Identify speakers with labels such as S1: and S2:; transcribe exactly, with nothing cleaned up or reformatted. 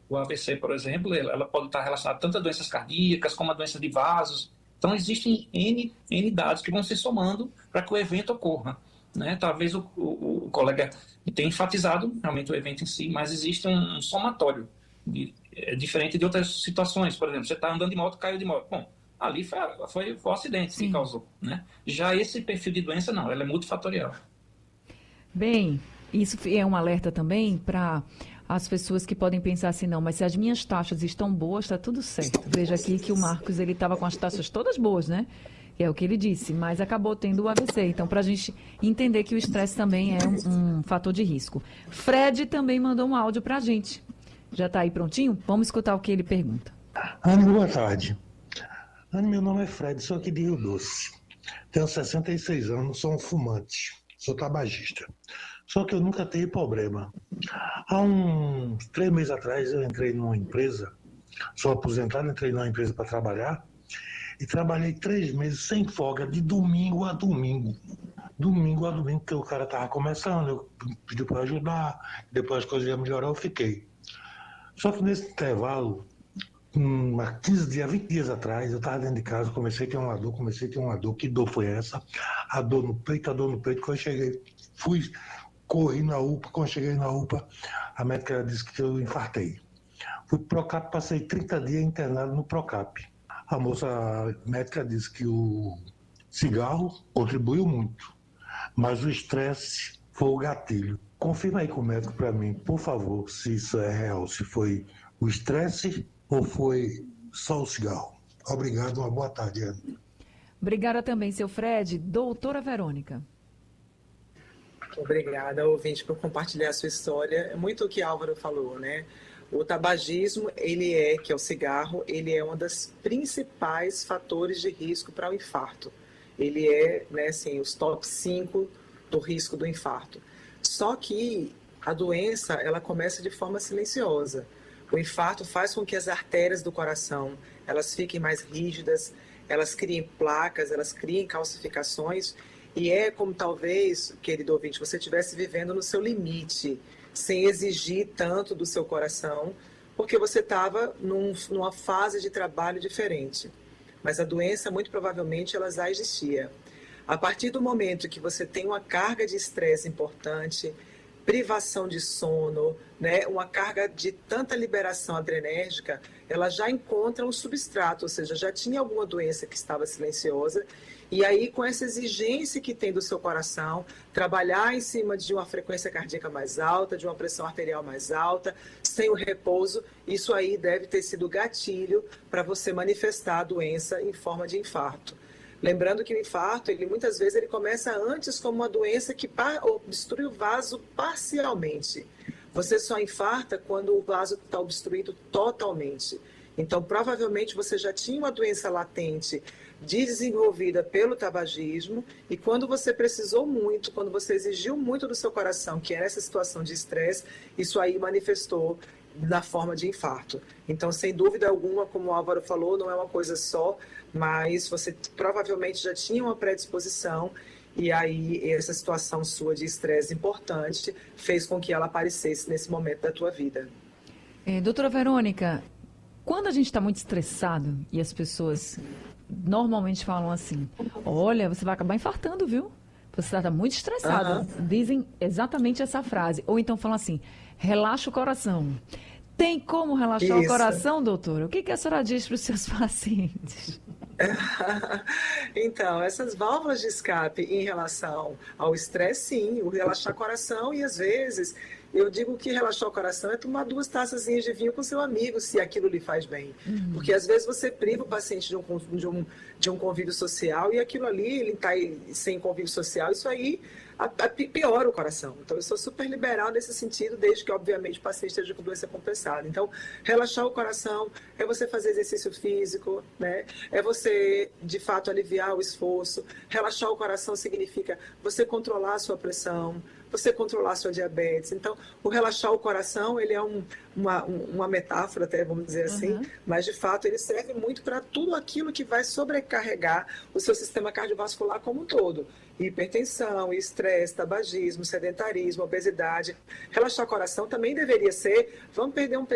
S1: O A V C, por exemplo, ela ela pode estar relacionada tanto a doenças cardíacas como a doença de vasos. Então, existem N, N dados que vão se somando para que o evento ocorra, né? Talvez o, o, o colega tenha enfatizado realmente o evento em si, mas existe um, um somatório, de, é diferente de outras situações. Por exemplo, você está andando de moto, caiu de moto. Bom, ali foi, foi, foi o acidente que
S2: Sim.
S1: causou, né? Já esse perfil de doença, não, ela é multifatorial.
S2: Bem, isso é um alerta também para as pessoas que podem pensar assim, não, mas se as minhas taxas estão boas, está tudo certo. Veja aqui que o Marcos, ele estava com as taxas todas boas, né? É o que ele disse, mas acabou tendo o A V C. Então, para a gente entender que o estresse também é um, um fator de risco. Fred também mandou um áudio para a gente. Já está aí prontinho? Vamos escutar o que ele pergunta.
S3: Anne, boa tarde. Anne, meu nome é Fred, sou aqui de Rio Doce. Tenho sessenta e seis anos, sou um fumante, sou tabagista. Só que eu nunca tive problema. Há uns três meses atrás eu entrei numa empresa, sou aposentado, entrei numa empresa para trabalhar e trabalhei três meses sem folga, de domingo a domingo. Domingo a domingo, porque o cara estava começando, eu pedi para ajudar, depois as coisas iam melhorar, eu fiquei. Só que nesse intervalo, hum, há quinze dias, vinte dias atrás, eu estava dentro de casa, comecei a ter uma dor, comecei a ter uma dor. Que dor foi essa? A dor no peito, a dor no peito. Quando eu cheguei, fui, corri na U P A. Quando eu cheguei na U P A, a médica disse que eu infartei. Fui pro Procap, passei trinta dias internado no Procap. A moça a médica disse que o cigarro contribuiu muito, mas o estresse foi o gatilho. Confirma aí com o médico para mim, por favor, se isso é real, se foi o estresse ou foi só o cigarro. Obrigado, uma boa tarde, Ana.
S2: Obrigada também, seu Fred. Doutora Verônica.
S4: Obrigada, ouvinte, por compartilhar a sua história. É muito o que Álvaro falou, né? O tabagismo, ele é, que é o cigarro, ele é um dos principais fatores de risco para o infarto. Ele é, né, assim, os top cinco do risco do infarto. Só que a doença, ela começa de forma silenciosa. O infarto faz com que as artérias do coração, elas fiquem mais rígidas, elas criem placas, elas criem calcificações, e é como talvez, querido ouvinte, você estivesse vivendo no seu limite, sem exigir tanto do seu coração, porque você estava num, numa fase de trabalho diferente. Mas a doença, muito provavelmente, ela já existia. A partir do momento que você tem uma carga de estresse importante, privação de sono, né, uma carga de tanta liberação adrenérgica, ela já encontra um substrato, ou seja, já tinha alguma doença que estava silenciosa, e aí com essa exigência que tem do seu coração, trabalhar em cima de uma frequência cardíaca mais alta, de uma pressão arterial mais alta, sem o repouso, isso aí deve ter sido gatilho para você manifestar a doença em forma de infarto. Lembrando que o infarto, ele muitas vezes ele começa antes como uma doença que obstrui o vaso parcialmente. Você só infarta quando o vaso está obstruído totalmente. Então, provavelmente você já tinha uma doença latente desenvolvida pelo tabagismo e quando você precisou muito, quando você exigiu muito do seu coração, que era essa situação de estresse, isso aí manifestou na forma de infarto. Então, sem dúvida alguma, como o Álvaro falou, não é uma coisa só, mas você provavelmente já tinha uma predisposição e aí essa situação sua de estresse importante fez com que ela aparecesse nesse momento da tua vida.
S2: É, doutora Verônica, quando a gente está muito estressado e as pessoas normalmente falam assim, olha, você vai acabar infartando, viu? Você está muito estressado.
S4: Uhum.
S2: Dizem exatamente essa frase. Ou então falam assim, relaxa o coração. Tem como relaxar
S4: Isso.
S2: o coração, doutora? O que, que a senhora diz para os seus pacientes?
S4: Então, essas válvulas de escape em relação ao estresse, sim, o relaxar o coração e às vezes eu digo que relaxar o coração é tomar duas taçazinhas de vinho com seu amigo, se aquilo lhe faz bem. Uhum. Porque às vezes você priva o paciente de um, de um, de um convívio social e aquilo ali, ele está sem convívio social, isso aí a, a, piora o coração. Então eu sou super liberal nesse sentido, desde que obviamente o paciente esteja com doença compensada. Então, relaxar o coração é você fazer exercício físico, né? É você, de fato, aliviar o esforço. Relaxar o coração significa você controlar a sua pressão, você controlar a sua diabetes. Então, o relaxar o coração, ele é um, uma, uma metáfora, até vamos dizer assim, uhum. Mas, de fato, ele serve muito para tudo aquilo que vai sobrecarregar o seu sistema cardiovascular como um todo. Hipertensão, estresse, tabagismo, sedentarismo, obesidade. Relaxar o coração também deveria ser, vamos perder um